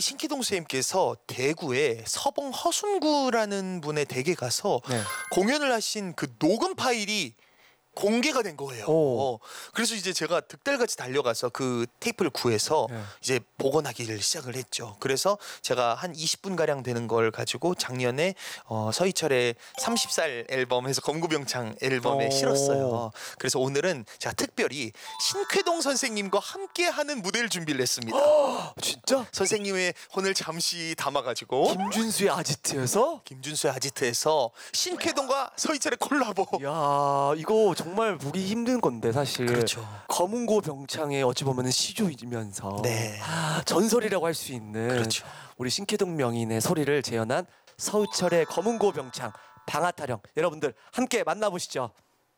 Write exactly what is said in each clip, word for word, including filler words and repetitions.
신기동 선생님께서 대구에 서봉 허순구라는 분의 댁에 가서 네. 공연을 하신 그 녹음 파일이 공개가 된 거예요. 오. 그래서 이제 제가 득달같이 달려가서 그 테이프를 구해서 네. 이제 복원하기를 시작을 했죠. 그래서 제가 한 이십 분 가량 되는 걸 가지고 작년에 어, 서희철의 삼십 살 앨범에서 검구병창 앨범에 오. 실었어요. 그래서 오늘은 제가 특별히 신쾌동 선생님과 함께하는 무대를 준비를 했습니다. 진짜? 선생님의 혼을 잠시 담아가지고 김준수의 아지트에서? 김준수의 아지트에서 신쾌동과 서희철의 콜라보. 야, 이거 정말 보기 힘든 건데 사실. 그렇죠. 검은고 병창의 어찌 보면은 시조이면서 네. 아, 전설이라고 할 수 있는 그렇죠. 우리 신쾌동 명인의 소리를 재현한 서우철의 검은고 병창 방아타령, 여러분들 함께 만나보시죠.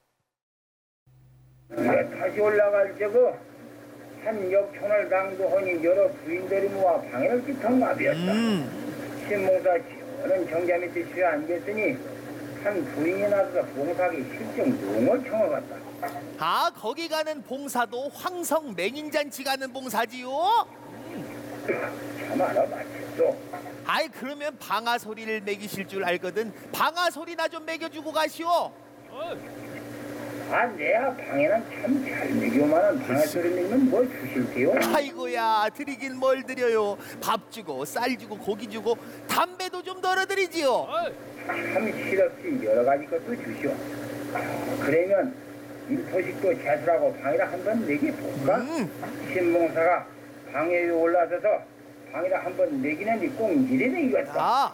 다시 올라갈 적은 한 역촌을 당도하니 여러 부인들이 모아 방해를 끼탄 마비였다. 음. 신봉사 시원은 정자 밑에 쉬어 앉았더니 한 부인이 나서서 봉사하기 실정 농을 청어갔다. 아, 거기 가는 봉사도 황성 맹인잔치 가는 봉사지요? 참 알아맞혔어. 아이, 그러면 방아 소리를 먹이실 줄 알거든 방아 소리나 좀 먹여주고 가시오. 아, 내야 방에는 참 잘 먹여만한 방아소리 내면 뭘 주실게요? 아이고야, 드리긴 뭘 드려요. 밥 주고 쌀 주고 고기 주고 담배도 좀 덜어드리지요. 참 실없이 여러 가지 것도 주시오. 그러면 일포식도 재수라고 방이라 한번 내게 볼까? 음. 신봉사가 방에 위에 올라서서 방이라 한번 내기는 꼭 이래 내기겠다. 아,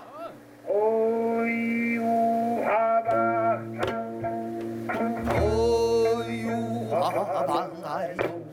오유 하바 오유 아, 아, 아, 아, 아.